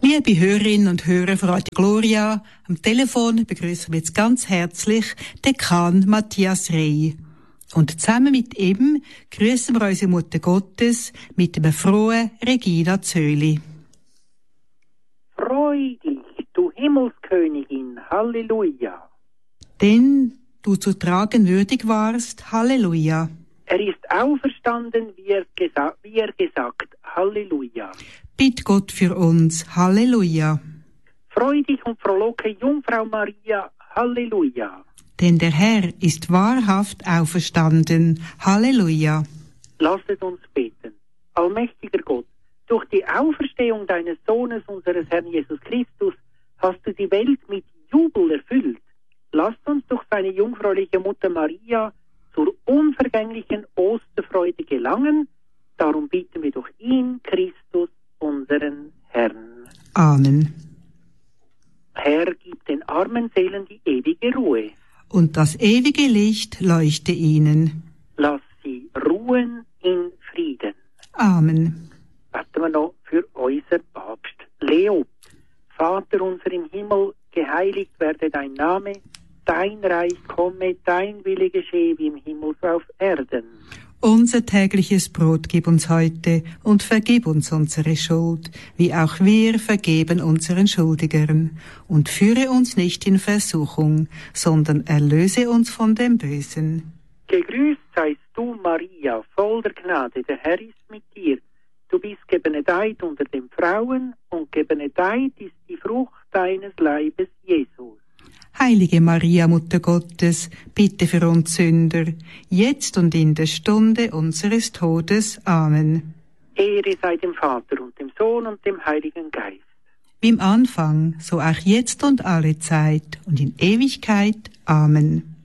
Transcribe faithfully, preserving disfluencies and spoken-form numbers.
Liebe Hörerinnen und Hörer von Radio Gloria, am Telefon begrüßen wir jetzt ganz herzlich Dekan Matthias Rey. Und zusammen mit ihm grüßen wir unsere Mutter Gottes mit dem frohen Regina Zöli. Freu dich, du Himmelskönigin, Halleluja. Denn du zu tragen würdig warst, Halleluja. Er ist auferstanden, wie er, gesa- wie er gesagt, Halleluja. Bitt Gott für uns, Halleluja. Freu dich und frohlocke, Jungfrau Maria, Halleluja. Denn der Herr ist wahrhaft auferstanden, Halleluja. Lasset uns beten. Allmächtiger Gott, durch die Auferstehung deines Sohnes, unseres Herrn Jesus Christus, hast du die Welt mit Jubel erfüllt. Lasst uns durch seine jungfräuliche Mutter Maria zur unvergänglichen Osterfreude gelangen. Darum bitten wir durch ihn, Christus, unseren Herrn. Amen. Herr, gib den armen Seelen die ewige Ruhe. Und das ewige Licht leuchte ihnen. Lass sie ruhen in Frieden. Amen. Beten wir noch für unser Papst Leo. Vater unser im Himmel, geheiligt werde dein Name, dein Reich komme, dein Wille geschehe wie im Himmel so auf Erden. Unser tägliches Brot gib uns heute und vergib uns unsere Schuld, wie auch wir vergeben unseren Schuldigern. Und führe uns nicht in Versuchung, sondern erlöse uns von dem Bösen. Gegrüßt seist du, Maria, voll der Gnade, der Herr ist mit dir. Du bist gebenedeit unter den Frauen, und gebenedeit ist die Frucht deines Leibes, Jesus. Heilige Maria, Mutter Gottes, bitte für uns Sünder, jetzt und in der Stunde unseres Todes. Amen. Ehre sei dem Vater und dem Sohn und dem Heiligen Geist. Wie im Anfang, so auch jetzt und alle Zeit und in Ewigkeit. Amen.